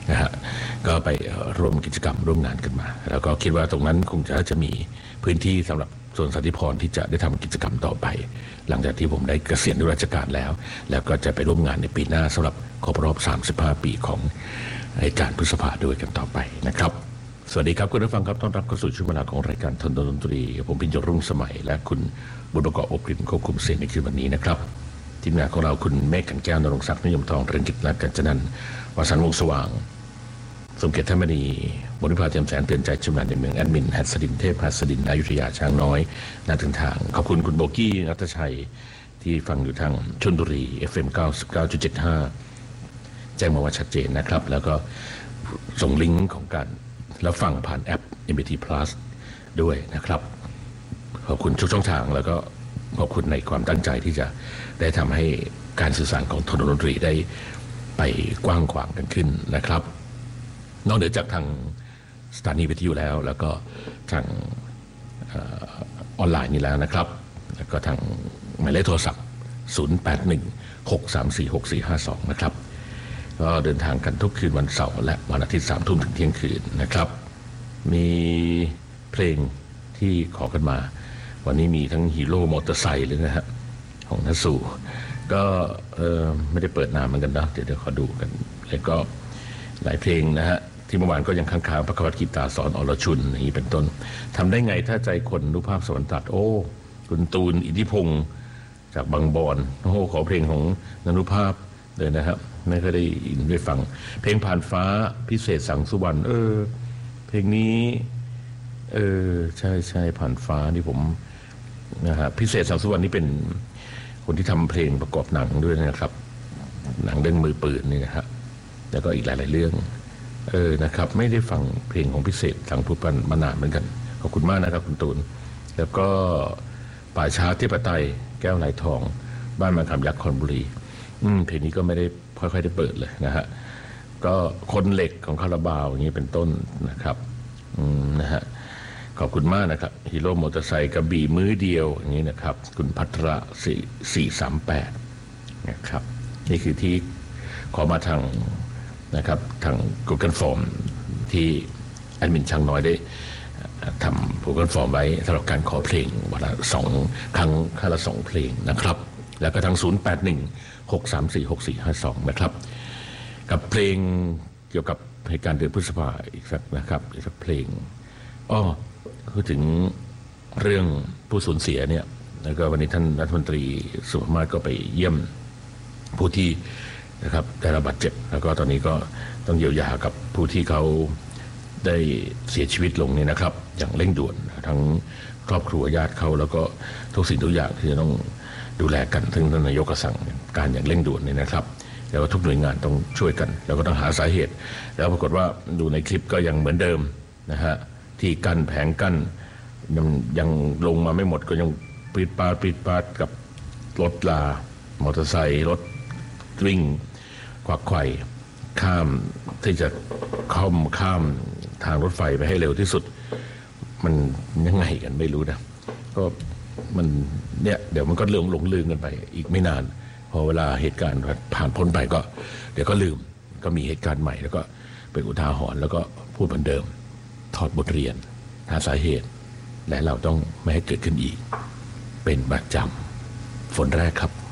นะฮะก็ไปร่วมกิจกรรมร่วมงานกันมาแล้วก็คิดว่าตรงนั้นคงจะมีพื้นที่สำหรับส่วนสันติพรที่จะได้ทำกิจกรรมต่อไปหลังจากที่ผมได้เกษียณด้วยราชการแล้วก็จะไปร่วมงานในปีหน้าสำหรับครบรอบ35 ปีของรายการพฤษภาด้วยกันต่อไปนะครับสวัสดีครับคุณผู้ฟังครับต้อนรับเข้าสู่ช่วงเวลาของรายการทนดนตรีผมพิญญรุ่งสมัยและคุณบุญประกอบอบกลิ่นควบคุมเสียงในคืนวันนี้นะครับทีมงานของเราคุณเมฆกันแก้วนรงค์ศักดิ์นิยมทองเรืองกิจและกัญจนันท์วสันต์วงศ์สว่างสมเกียรติธรรมนีบริพาเทียมแสนเตือนใจชุมนันในเมืองแอดมินหัสดินเทพหัสดินอยุธยาช้างน้อยนาถึงทางขอบคุณคุณโบกี้รัตชัยที่ฟังอยู่ทางชลบุรี FM 99.75 แจ้งมาว่าชัดเจนนะครับแล้วก็ส่งลิงก์ของการรับฟังผ่านแอป MBT Plus ด้วยนะครับขอบคุณทุกช่องทางแล้วก็ขอบคุณในความตั้งใจที่จะได้ทำให้การสื่อสารของทนดนตรีได้ไปกว้างขวางกันขึ้นนะครับนอกเหนือจากทางสถานีวิทยุแล้วก็ทางออนไลน์นี่แล้วนะครับแล้วก็ทางหมายเลขโทรศัพท์0816346452นะครับก็เดินทางกันทุกคืนวันเสาร์และวันอาทิตย์ 3 ทุ่มถึงเที่ยงคืนนะครับมีเพลงที่ขอกันมาวันนี้มีทั้งฮีโร่มอเตอร์ไซค์เลยนะฮะของนัสูก็ไม่ได้เปิดนานเหมือนกันนะเดี๋ยวขอดูกันแล้วก็หลายเพลงนะฮะที่เมื่อวานก็ยังค้างพระคัมภีร์กีตาสอนอรชุนนี้เป็นต้นทำได้ไงถ้าใจคนรูปภาพสวรรค์ตัดโอ้คุณตูนอิทธิพงศ์จากบางบอนโอ้ขอเพลงของนรุภาพเลยนะครับไม่เคยได้ยินได้ฟังเพลงผ่านฟ้าพิเศษสังสุวรรณเพลงนี้ใช่ผ่านฟ้านี่ผมนะฮะพิเศษสังสุวรรณนี่เป็นคนที่ทำเพลงประกอบหนังด้วยนะครับหนังเรื่องมือปืนนี่นะครับแล้วก็อีกหลายๆเรื่องนะครับไม่ได้ฟังเพลงของพิเศษสังสุวรรณมานานเหมือนกันขอบคุณมากนะครับคุณตูนแล้วก็ป่าช้าเทพไตรแก้วไหลทองบ้านบางคำยักษ์คอนบุรีเพลงนี้ก็ไม่ได้ค่อยๆได้เปิดเลยนะฮะก็คนเหล็กของคาราบาวอย่างนี้เป็นต้นนะครับนะฮะขอบคุณมากนะครับฮีโร่มอเตอร์ไซค์กระบี่มือเดียวอย่างนี้นะครับคุณพัทระ438นะครับนี่คือที่ขอมาทางนะครับทาง Google Form ที่แอดมินช่างน้อยได้ทำ Google Form ไว้สำหรับการขอเพลงวันละ2 ครั้งค่าละ2 เพลงนะครับแล้วก็ทาง0816346452นะครับกับเพลงเกี่ยวกับเหตุการณ์เดือนพฤษภาอีกสักนะครับอีกสักเพลงพูดถึงเรื่องผู้สูญเสียเนี่ยแล้วก็วันนี้ท่านรัฐมนตรีสุภมาศก็ไปเยี่ยมผู้ที่นะครับได้รับบาดเจ็บแล้วก็ตอนนี้ก็ต้องเยียวยากับผู้ที่เขาได้เสียชีวิตลงเนี่ยนะครับอย่างเร่งด่วนทั้งครอบครัวญาติเขาแล้วก็ทุกสิ่งทุกอย่างที่จะต้องดูแลกันซึ่งท่านนายกก็สั่งการอย่างเร่งด่วนเนี่ยนะครับแล้วก็ทุกหน่วยงานต้องช่วยกันแล้วก็ต้องหาสาเหตุแล้วปรากฏว่าดูในคลิปก็ยังเหมือนเดิมนะฮะที่กั้นแผงกั้นยังลงมาไม่หมดก็ยังปิดปาดกับรถลามอเตอร์ไซค์รถวิ่งควักไขว่ข้ามที่จะข้ามทางรถไฟไปให้เร็วที่สุดมันยังไงกันไม่รู้นะก็มันเนี่ยเดี๋ยวมันก็หลงลืมกันไปอีกไม่นานพอเวลาเหตุการณ์ผ่านพ้นไปก็เดี๋ยวก็ลืมก็มีเหตุการณ์ใหม่แล้วก็เป็นอุทาหรณ์แล้วก็พูดเหมือนเดิมถอดบทเรียนหาสาเหตุและเราต้องไม่ให้เกิดขึ้นอีกเป็นประจำฝนแรกครับ